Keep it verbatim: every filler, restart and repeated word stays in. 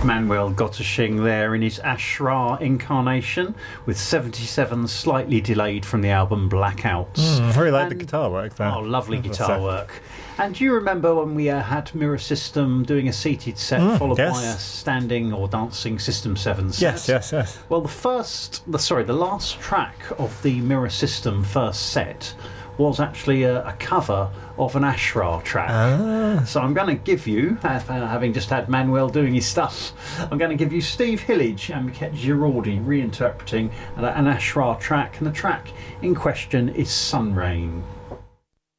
Manuel Gottsching there in his Ash-Ra incarnation with seventy-seven slightly delayed from the album Blackouts. Mm, I really like and, the guitar work there. Oh, lovely That's guitar so. work. And do you remember when we uh, had Mirror System doing a seated set Mm, followed yes. by a standing or dancing System seven set? Yes, yes, yes. Well, the first, the sorry, the last track of the Mirror System first set was actually a, a cover of an Ash-Ra track. Ah. So I'm going to give you, uh, having just had Manuel doing his stuff, I'm going to give you Steve Hillage and Miket Girardi reinterpreting an, an Ash-Ra track, and the track in question is Sun Rain.